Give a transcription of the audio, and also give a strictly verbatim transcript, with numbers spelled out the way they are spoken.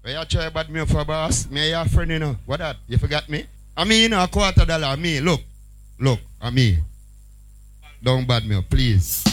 Where you try bad me for boss? Me your friend, you know. What that? You forgot me? I mean, you know, a quarter dollar. Me, look. Look, I me. Don't bad me, please.